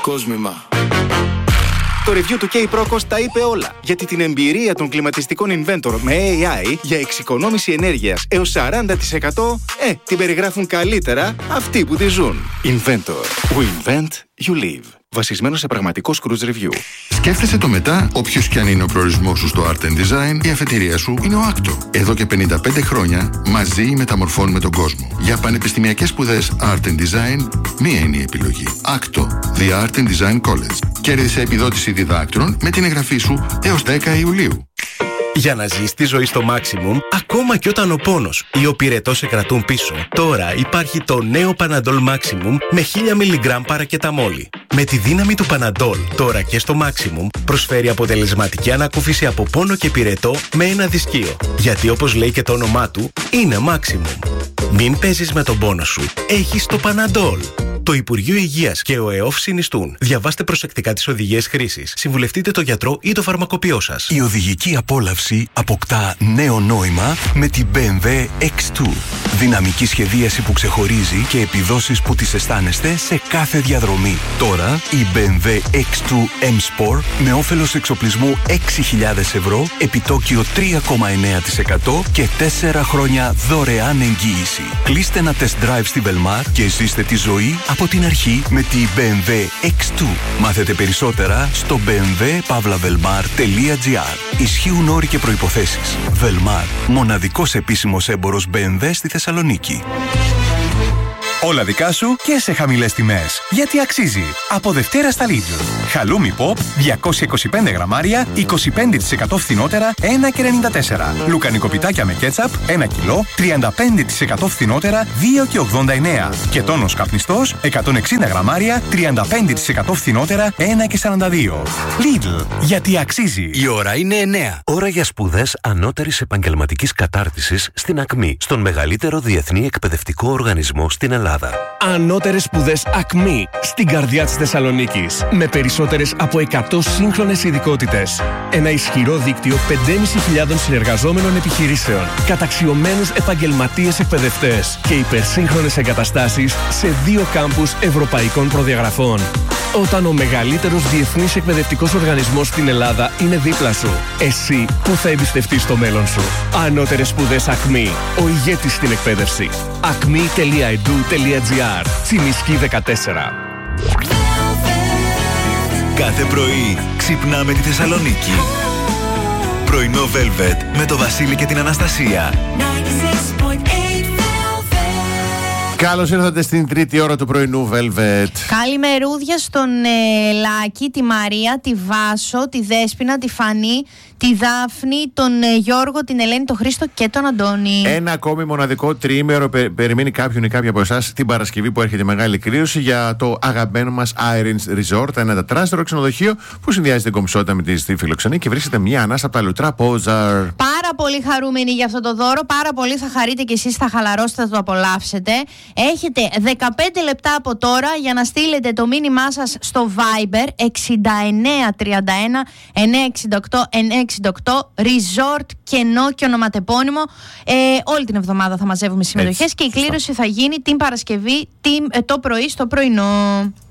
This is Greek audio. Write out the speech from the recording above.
κόσμημα. Το review του K-Procos τα είπε όλα. Γιατί την εμπειρία των κλιματιστικών Inventor με AI για εξοικονόμηση ενέργειας έως 40% την περιγράφουν καλύτερα αυτοί που τη ζουν. Inventor. We invent, you live. Βασισμένο σε πραγματικό cruise review. Σκέφτεσαι το μετά, όποιος κι αν είναι ο προορισμός σου στο Art and Design, η αφετηρία σου είναι ο Acto. Εδώ και 55 χρόνια μαζί μεταμορφώνουμε τον κόσμο. Για πανεπιστημιακές σπουδές Art and Design, μία είναι η επιλογή. Acto, The Art and Design College. Κέρδισε επιδότηση διδάκτρων με την εγγραφή σου έως 10 Ιουλίου. Για να ζεις τη ζωή στο maximum, ακόμα και όταν ο πόνος ή ο πυρετός σε κρατούν πίσω, τώρα υπάρχει το νέο Panadol Maximum με 1000 mg παρακεταμόλη. Με τη δύναμη του Panadol, τώρα και στο maximum, προσφέρει αποτελεσματική ανακούφιση από πόνο και πυρετό με ένα δισκείο. Γιατί όπως λέει και το όνομά του, είναι maximum. Μην παίζεις με τον πόνο σου. Έχεις το Panadol. Το Υπουργείο Υγείας και ο ΕΟΦ συνιστούν. Διαβάστε προσεκτικά τις οδηγίες χρήσης. Συμβουλευτείτε τον γιατρό ή το φαρμακοποιό σας. Η οδηγική απόλαυση αποκτά νέο νόημα με την BMW X2. Δυναμική σχεδίαση που ξεχωρίζει και επιδόσεις που τις αισθάνεστε σε κάθε διαδρομή. Τώρα η BMW X2 M Sport με όφελος εξοπλισμού 6.000 ευρώ, επιτόκιο 3,9% και 4 χρόνια δωρεάν εγγύηση. Κλείστε ένα test drive στη Velmar και ζήστε τη ζωή από την αρχή με τη BMW X2. Μάθετε περισσότερα στο bmw-velmar.gr. Ισχύουν όροι και προϋποθέσεις. Velmar, μοναδικός επίσημος έμπορος BMW στη Θεσσαλονίκη. Όλα δικά σου και σε χαμηλές τιμές. Γιατί αξίζει. Από Δευτέρα στα Lidl. Χαλούμι Pop 225 γραμμάρια, 25% φθηνότερα, 1,94. Λουκανικοπιτάκια με κέτσαπ, 1 κιλό, 35% φθηνότερα, 2,89. Και τόνος καπνιστός, 160 γραμμάρια, 35% φθηνότερα, 1,42. Lidl. Γιατί αξίζει. Η ώρα είναι 9. Ώρα για σπουδές ανώτερης επαγγελματικής κατάρτισης στην ΑΚΜΗ, στον μεγαλύτερο διεθνή εκπαιδευτικό οργανισμό στην Ελλάδα. Ανώτερες σπουδές ΑΚΜΗ στην καρδιά της Θεσσαλονίκης. Με περισσότερες από 100 σύγχρονες ειδικότητες. Ένα ισχυρό δίκτυο 5.500 συνεργαζόμενων επιχειρήσεων. Καταξιωμένους επαγγελματίες εκπαιδευτές. Και υπερσύγχρονες εγκαταστάσεις σε 2 κάμπους ευρωπαϊκών προδιαγραφών. Όταν ο μεγαλύτερος διεθνής εκπαιδευτικός οργανισμός στην Ελλάδα είναι δίπλα σου, εσύ που θα εμπιστευτείς το μέλλον σου. Ανώτερες σπουδές ΑΚΜΗ. Ο ηγέτης στην εκπαίδευση. acme.edu.gr. Τσιμισκή 14. Κάθε πρωί ξυπνάμε τη Θεσσαλονίκη. Πρωινό Velvet με το Βασίλη και την Αναστασία. Καλώς ήρθατε στην τρίτη ώρα του πρωινού Velvet. Καλημερούδια στον Λάκη, τη Μαρία, τη Βάσο, τη Δέσποινα, τη Φανή, τη Δάφνη, τον Γιώργο, την Ελένη, τον Χρήστο και τον Αντώνη. Ένα ακόμη μοναδικό τριήμερο περιμένει κάποιον ή κάποια από εσάς την Παρασκευή που έρχεται μεγάλη κρύωση για το αγαπημένο μας Irons Resort, ένα τετράστερο ξενοδοχείο που συνδυάζει την κομψότητα με τη στη φιλοξενία και βρίσκεται μια ανάσα από τα λουτρά Πόζαρ. Πάρα πολύ χαρούμενοι για αυτό το δώρο, πάρα πολύ θα χαρείτε και εσείς, θα χαλαρώσετε, θα το απολαύσετε. Έχετε 15 λεπτά από τώρα για να στείλετε το μήνυμά σας στο Viber 6931 968 968 Resort, κενό και ονοματεπώνυμο. Όλη την εβδομάδα θα μαζεύουμε συμμετοχές και η κλήρωση θα γίνει την Παρασκευή το πρωί στο πρωινό.